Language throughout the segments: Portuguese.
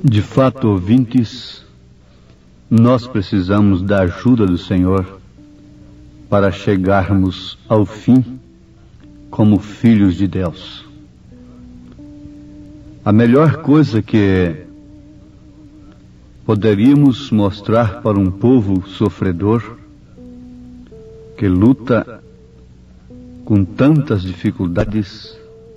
De fato, ouvintes, nós precisamos da ajuda do Senhor para chegarmos ao fim como filhos de Deus. A melhor coisa que poderíamos mostrar para um povo sofredor, que luta com tantas dificuldades,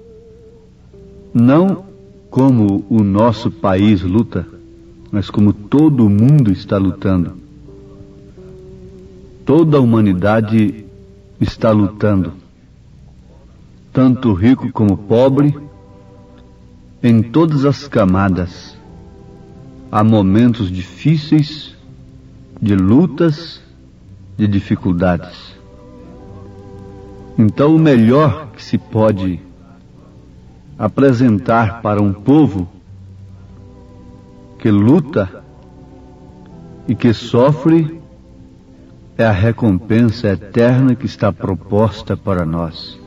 não como o nosso país luta, mas como todo o mundo está lutando. Toda a humanidade está lutando, tanto rico como pobre, em todas as camadas. Há momentos difíceis, de lutas, de dificuldades. Então, o melhor que se pode apresentar para um povo que luta e que sofre é a recompensa eterna que está proposta para nós.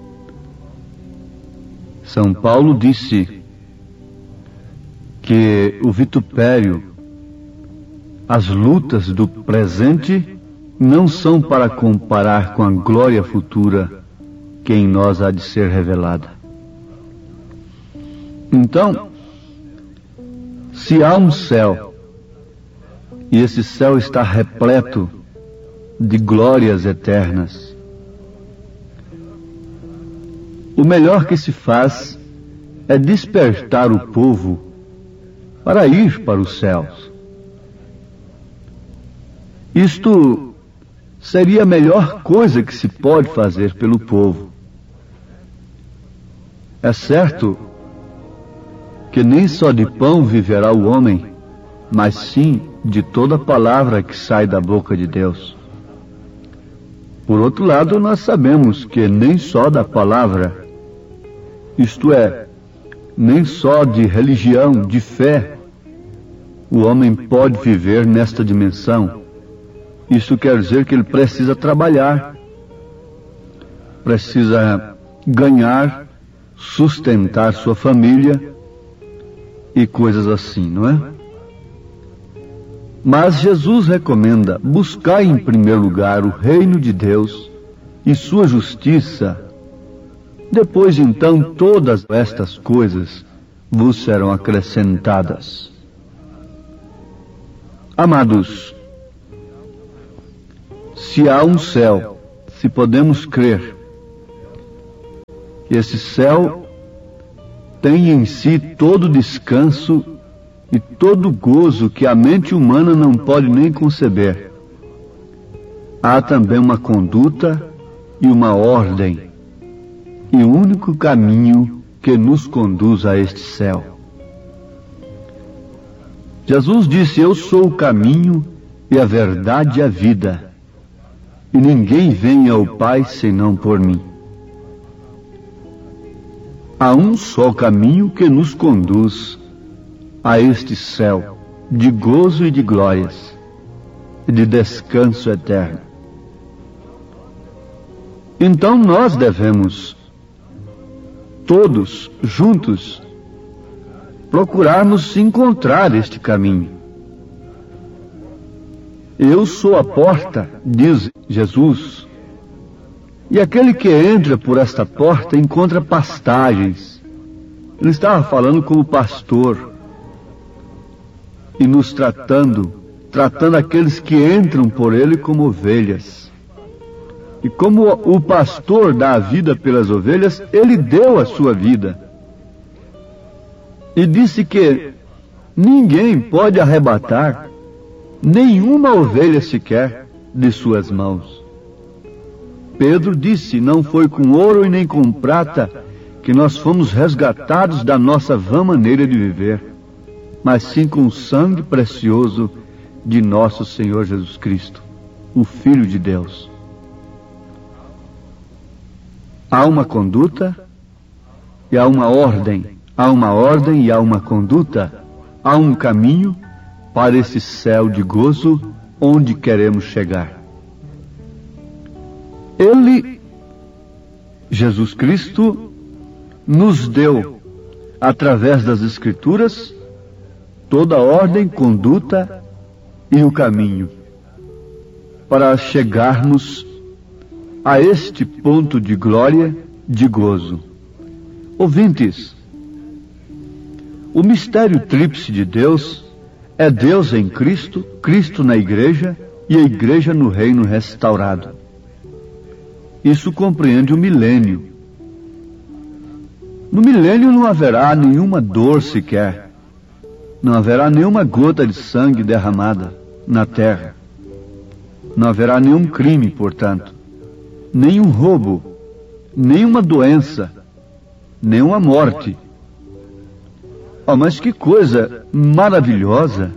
São Paulo disse que o vitupério, as lutas do presente não são para comparar com a glória futura que em nós há de ser revelada. Então, se há um céu, e esse céu está repleto de glórias eternas, o melhor que se faz é despertar o povo para ir para os céus. Isto seria a melhor coisa que se pode fazer pelo povo. É certo que nem só de pão viverá o homem, mas sim de toda palavra que sai da boca de Deus. Por outro lado, nós sabemos que nem só da palavra, isto é, nem só de religião, de fé, o homem pode viver nesta dimensão. Isso quer dizer que ele precisa trabalhar, precisa ganhar, sustentar sua família e coisas assim, não é? Mas Jesus recomenda: buscar em primeiro lugar o reino de Deus e sua justiça. Depois, então, todas estas coisas vos serão acrescentadas. Amados, se há um céu, se podemos crer que esse céu tem em si todo o descanso e todo o gozo que a mente humana não pode nem conceber, há também uma conduta e uma ordem, e o único caminho que nos conduz a este céu. Jesus disse: eu sou o caminho e a verdade e a vida, e ninguém vem ao Pai senão por mim. Há um só caminho que nos conduz a este céu de gozo e de glórias e de descanso eterno. Então nós devemos, todos juntos, procurarmos encontrar este caminho. Eu sou a porta, diz Jesus, e aquele que entra por esta porta encontra pastagens. Ele estava falando como pastor e nos tratando aqueles que entram por ele como ovelhas. E como o pastor dá a vida pelas ovelhas, ele deu a sua vida. E disse que ninguém pode arrebatar nenhuma ovelha sequer de suas mãos. Pedro disse: não foi com ouro e nem com prata que nós fomos resgatados da nossa vã maneira de viver, mas sim com o sangue precioso de nosso Senhor Jesus Cristo, o Filho de Deus. Há uma conduta e há uma ordem. Há uma ordem e há uma conduta. Há um caminho para esse céu de gozo onde queremos chegar. Ele, Jesus Cristo, nos deu, através das Escrituras, toda a ordem, conduta e o caminho para chegarmos a este ponto de glória, de gozo. Ouvintes, o mistério tríplice de Deus é Deus em Cristo, Cristo na igreja e a igreja no reino restaurado. Isso compreende o milênio. No milênio não haverá nenhuma dor sequer. Não haverá nenhuma gota de sangue derramada na terra. Não haverá nenhum crime, portanto. Nenhum roubo. Nenhuma doença. Nenhuma morte. Oh, mas que coisa maravilhosa!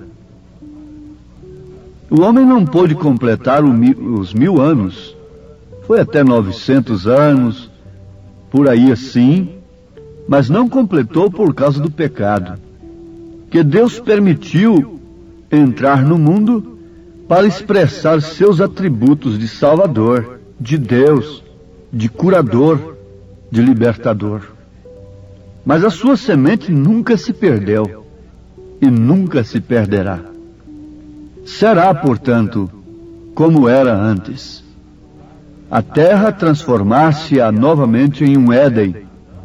O homem não pôde completar os 1000 anos. Foi até 900 anos, por aí assim, mas não completou por causa do pecado, que Deus permitiu entrar no mundo para expressar seus atributos de Salvador, de Deus, de curador, de libertador. Mas a sua semente nunca se perdeu e nunca se perderá. Será, portanto, como era antes. A terra transformar-se-á novamente em um Éden.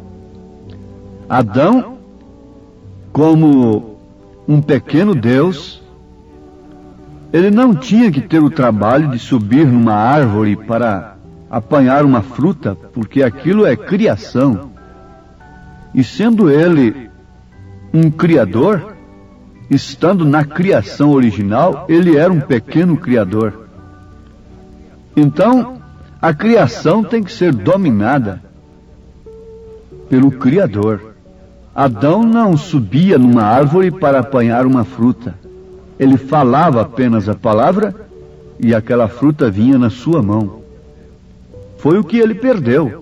Adão, como um pequeno Deus, ele não tinha que ter o trabalho de subir numa árvore para apanhar uma fruta, porque aquilo é criação. E sendo ele um criador, estando na criação original, ele era um pequeno criador. Então, a criação tem que ser dominada pelo Criador. Adão não subia numa árvore para apanhar uma fruta. Ele falava apenas a palavra e aquela fruta vinha na sua mão. Foi o que ele perdeu.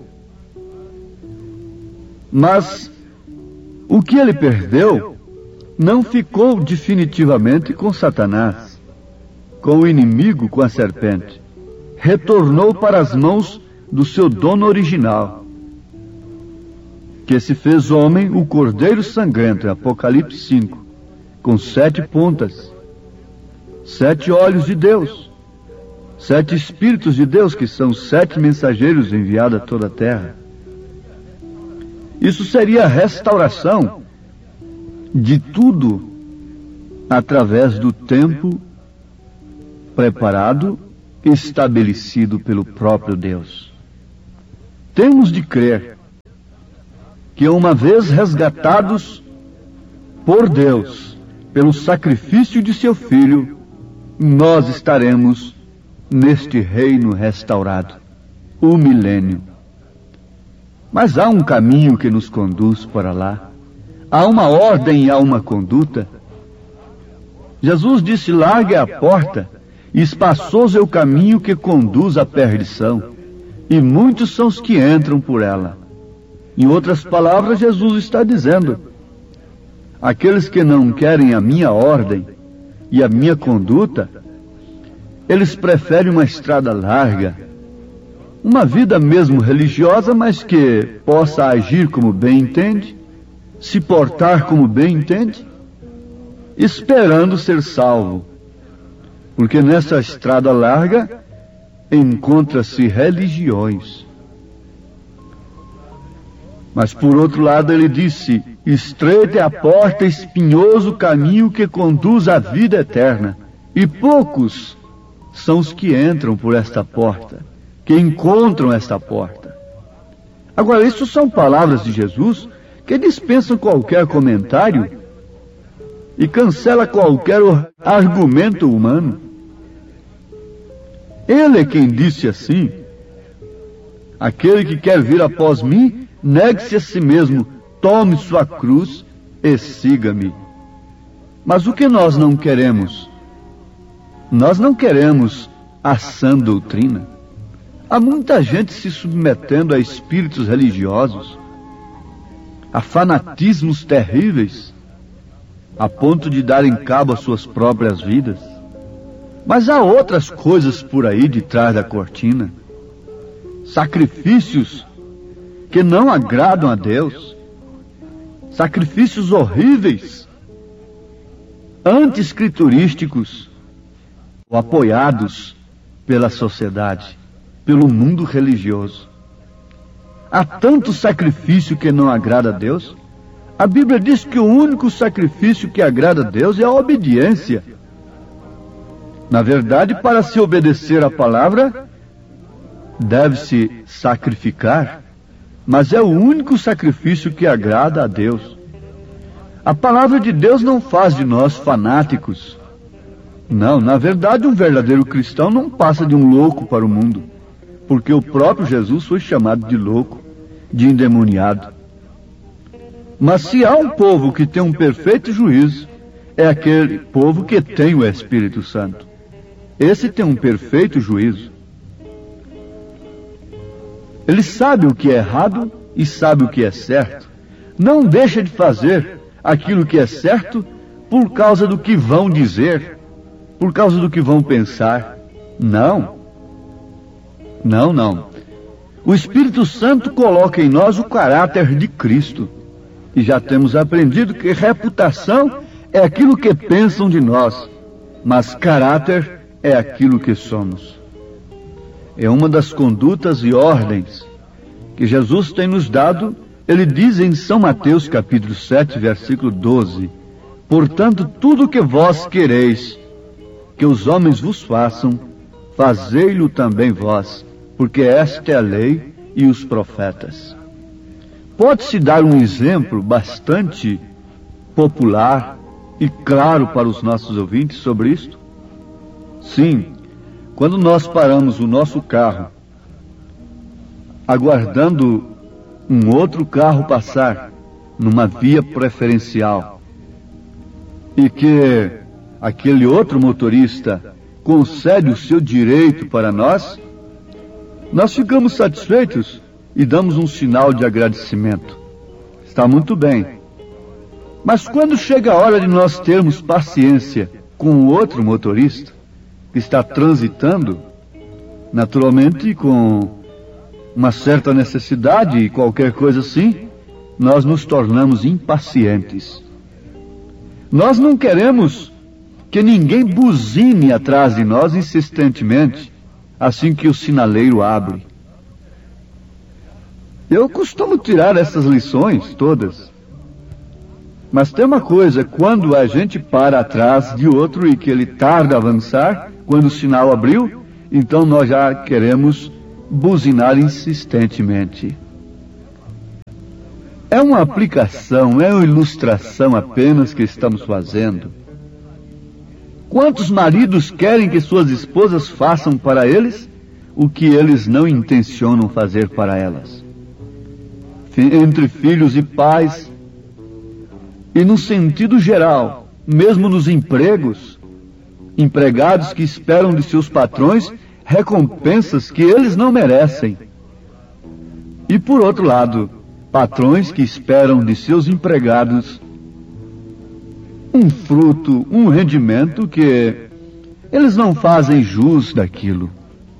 Mas o que ele perdeu não ficou definitivamente com Satanás, com o inimigo, com a serpente. Retornou para as mãos do seu dono original, que se fez homem, o Cordeiro Sangrento, Apocalipse 5, com 7 pontas, 7 olhos de Deus, 7 Espíritos de Deus, que são 7 mensageiros enviados a toda a terra. Isso seria a restauração de tudo através do tempo preparado, estabelecido pelo próprio Deus. Temos de crer que uma vez resgatados por Deus, pelo sacrifício de seu Filho, nós estaremos neste reino restaurado, o milênio. Mas há um caminho que nos conduz para lá. Há uma ordem e há uma conduta. Jesus disse: largue a porta, e espaçoso é o caminho que conduz à perdição, e muitos são os que entram por ela. Em outras palavras, Jesus está dizendo: aqueles que não querem a minha ordem e a minha conduta, eles preferem uma estrada larga, uma vida mesmo religiosa, mas que possa agir como bem entende, se portar como bem entende, esperando ser salvo. Porque nessa estrada larga encontra-se religiões. Mas por outro lado ele disse: estreita é a porta, espinhoso o caminho que conduz à vida eterna, e poucos são os que entram por esta porta, que encontram esta porta. Agora, isso são palavras de Jesus que dispensam qualquer comentário e cancela qualquer argumento humano. Ele é quem disse assim: aquele que quer vir após mim, negue-se a si mesmo, tome sua cruz e siga-me. Mas o que nós não queremos? Nós não queremos a sã doutrina. Há muita gente se submetendo a espíritos religiosos, a fanatismos terríveis, a ponto de darem cabo às suas próprias vidas. Mas há outras coisas por aí de trás da cortina. Sacrifícios que não agradam a Deus. Sacrifícios horríveis anti-escriturísticos ou apoiados pela sociedade, pelo mundo religioso. Há tanto sacrifício que não agrada a Deus. A Bíblia diz que o único sacrifício que agrada a Deus é a obediência. Na verdade, para se obedecer à palavra, deve-se sacrificar, mas é o único sacrifício que agrada a Deus. A palavra de Deus não faz de nós fanáticos. Não, na verdade, um verdadeiro cristão não passa de um louco para o mundo, porque o próprio Jesus foi chamado de louco, de endemoniado. Mas se há um povo que tem um perfeito juízo, é aquele povo que tem o Espírito Santo. Esse tem um perfeito juízo. Ele sabe o que é errado e sabe o que é certo. Não deixa de fazer aquilo que é certo por causa do que vão dizer, por causa do que vão pensar. Não. Não, não. O Espírito Santo coloca em nós o caráter de Cristo. E já temos aprendido que reputação é aquilo que pensam de nós, mas caráter é aquilo que somos. É uma das condutas e ordens que Jesus tem nos dado. Ele diz em São Mateus capítulo 7, versículo 12: portanto, tudo o que vós quereis que os homens vos façam, fazei-lo também vós, porque esta é a lei e os profetas. Pode-se dar um exemplo bastante popular e claro para os nossos ouvintes sobre isto? Sim, quando nós paramos o nosso carro, aguardando um outro carro passar numa via preferencial, e que aquele outro motorista concede o seu direito para nós, nós ficamos satisfeitos e damos um sinal de agradecimento. Está muito bem. Mas quando chega a hora de nós termos paciência com o outro motorista que está transitando, naturalmente com uma certa necessidade e qualquer coisa assim, nós nos tornamos impacientes. Nós não queremos que ninguém buzine atrás de nós insistentemente, assim que o sinaleiro abre. Eu costumo tirar essas lições todas. Mas tem uma coisa, quando a gente para atrás de outro e que ele tarda a avançar, quando o sinal abriu, então nós já queremos buzinar insistentemente. É uma aplicação, é uma ilustração apenas que estamos fazendo. Quantos maridos querem que suas esposas façam para eles o que eles não intencionam fazer para elas? Entre filhos e pais, e no sentido geral, mesmo nos empregos, empregados que esperam de seus patrões recompensas que eles não merecem. E por outro lado, patrões que esperam de seus empregados um fruto, um rendimento que eles não fazem jus daquilo.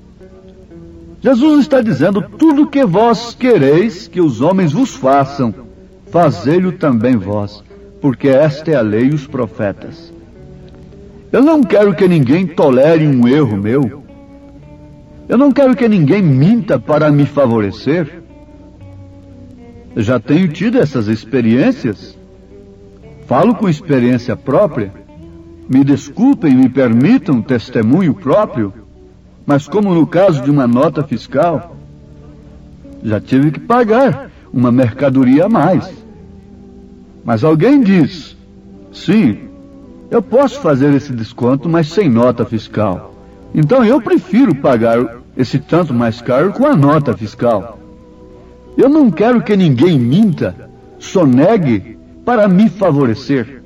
Jesus está dizendo: tudo que vós quereis que os homens vos façam, fazei-lo também vós, porque esta é a lei e os profetas. Eu não quero que ninguém tolere um erro meu. Eu não quero que ninguém minta para me favorecer. Eu já tenho tido essas experiências. Falo com experiência própria. Me desculpem, me permitam testemunho próprio. Mas como no caso de uma nota fiscal, já tive que pagar uma mercadoria a mais. Mas alguém diz: sim, eu posso fazer esse desconto, mas sem nota fiscal. Então eu prefiro pagar esse tanto mais caro com a nota fiscal. Eu não quero que ninguém minta, sonegue para me favorecer.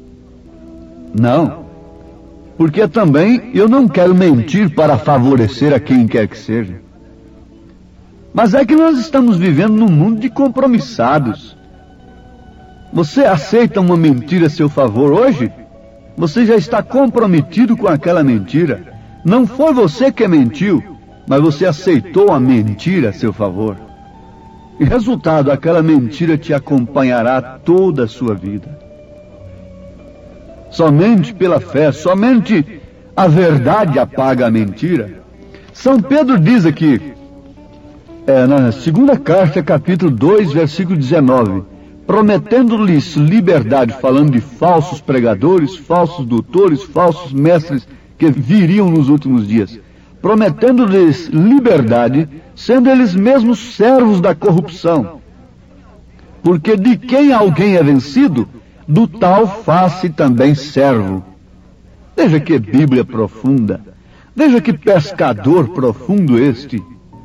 Não. Porque também eu não quero mentir para favorecer a quem quer que seja. Mas é que nós estamos vivendo num mundo de compromissados. Você aceita uma mentira a seu favor hoje? Você já está comprometido com aquela mentira. Não foi você que mentiu, mas você aceitou a mentira a seu favor. E resultado, aquela mentira te acompanhará toda a sua vida. Somente pela fé, somente a verdade apaga a mentira. São Pedro diz aqui, na segunda carta, capítulo 2, versículo 19, prometendo-lhes liberdade, falando de falsos pregadores, falsos doutores, falsos mestres que viriam nos últimos dias, prometendo-lhes liberdade, sendo eles mesmos servos da corrupção. Porque de quem alguém é vencido, do tal faz-se também servo. Veja que Bíblia profunda, veja que pescador profundo este.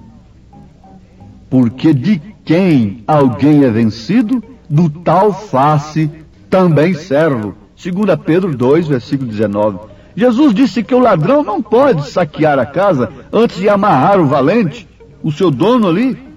Porque de quem alguém é vencido, do tal faz-se também servo. 2 Pedro 2, versículo 19. Jesus disse que o ladrão não pode saquear a casa antes de amarrar o valente, o seu dono ali.